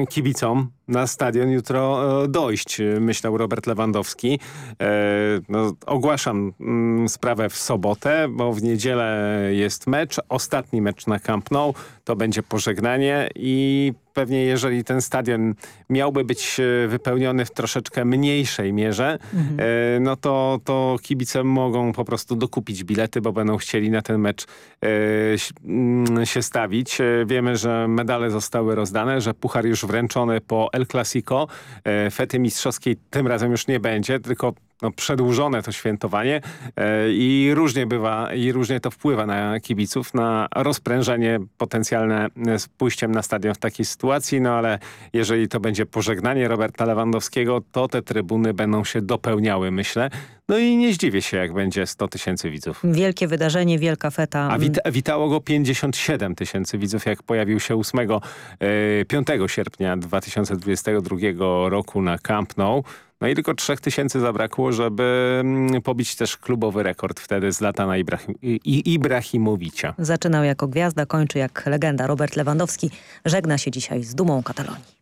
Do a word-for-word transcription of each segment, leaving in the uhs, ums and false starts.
kibicom na stadion jutro dojść, myślał Robert Lewandowski. No, ogłaszam sprawę w sobotę, bo w niedzielę jest mecz, ostatni mecz na Camp Nou, to będzie pożegnanie i pewnie jeżeli ten stadion miałby być wypełniony w troszeczkę mniejszej mierze, mhm. no to, to kibice mogą po prostu dokupić bilety, bo będą chcieli na ten mecz się stawić. Wiemy, że medale zostały rozdane, że puchar już wręczony po El Clasico. Fety mistrzowskiej tym razem już nie będzie, tylko no, przedłużone to świętowanie e, i różnie bywa, i różnie to wpływa na kibiców, na rozprężenie potencjalne z pójściem na stadion w takiej sytuacji, no ale jeżeli to będzie pożegnanie Roberta Lewandowskiego, to te trybuny będą się dopełniały, myślę. No i nie zdziwię się, jak będzie sto tysięcy widzów. Wielkie wydarzenie, wielka feta. A wita witało go pięćdziesiąt siedem tysięcy widzów, jak pojawił się ósmego, piątego sierpnia dwa tysiące dwudziestego drugiego roku na Camp Nou. No i tylko trzech tysięcy zabrakło, żeby pobić też klubowy rekord wtedy Zlatana Ibrahim Ibrahimowicza. Zaczynał jako gwiazda, kończy jak legenda. Robert Lewandowski żegna się dzisiaj z dumą Katalonii.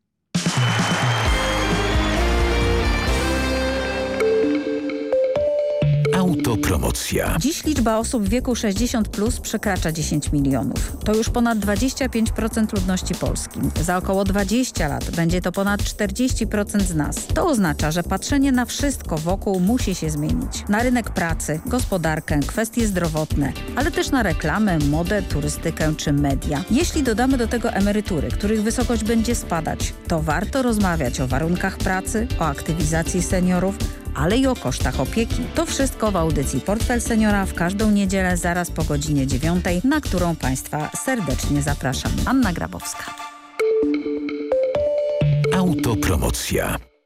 Autopromocja. Dziś liczba osób w wieku sześćdziesiąt plus przekracza dziesięć milionów. To już ponad dwadzieścia pięć procent ludności Polski. Za około dwadzieścia lat będzie to ponad czterdzieści procent z nas. To oznacza, że patrzenie na wszystko wokół musi się zmienić. Na rynek pracy, gospodarkę, kwestie zdrowotne, ale też na reklamę, modę, turystykę czy media. Jeśli dodamy do tego emerytury, których wysokość będzie spadać, to warto rozmawiać o warunkach pracy, o aktywizacji seniorów, ale i o kosztach opieki. To wszystko w audycji Portfel Seniora w każdą niedzielę zaraz po godzinie dziewiątej, na którą Państwa serdecznie zapraszam. Anna Grabowska. Autopromocja.